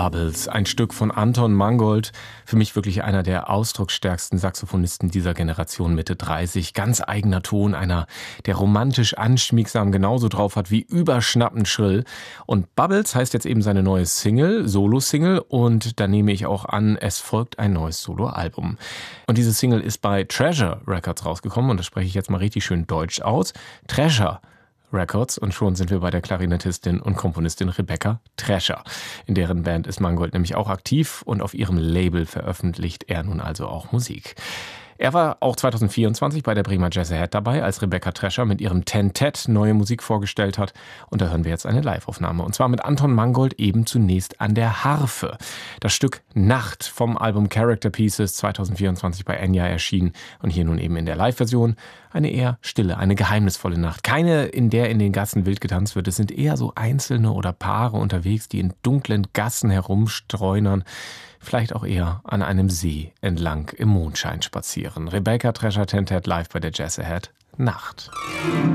Bubbles, ein Stück von Anton Mangold. Für mich wirklich einer der ausdrucksstärksten Saxophonisten dieser Generation, Mitte 30. Ganz eigener Ton, einer, der romantisch anschmiegsam genauso drauf hat wie überschnappend schrill. Und Bubbles heißt jetzt eben seine neue Single, Solo-Single. Und da nehme ich auch an, es folgt ein neues Solo-Album. Und diese Single ist bei Treasure Records rausgekommen. Und das spreche ich jetzt mal richtig schön deutsch aus. Treasure Records, und schon sind wir bei der Klarinettistin und Komponistin Rebecca Trescher. In deren Band ist Mangold nämlich auch aktiv und auf ihrem Label veröffentlicht er nun also auch Musik. Er war auch 2024 bei der Bremer Jazz Ahead dabei, als Rebecca Trescher mit ihrem Tentet neue Musik vorgestellt hat. Und da hören wir jetzt eine Live-Aufnahme. Und zwar mit Anton Mangold eben zunächst an der Harfe. Das Stück Nacht vom Album Character Pieces 2024 bei Enya erschienen. Und hier nun eben in der Live-Version eine eher stille, eine geheimnisvolle Nacht. Keine, in der in den Gassen wild getanzt wird. Es sind eher so Einzelne oder Paare unterwegs, die in dunklen Gassen herumstreunern. Vielleicht auch eher an einem See entlang im Mondschein spazieren. Rebecca Trescher Tentet live bei der Jazz Ahead. Nacht.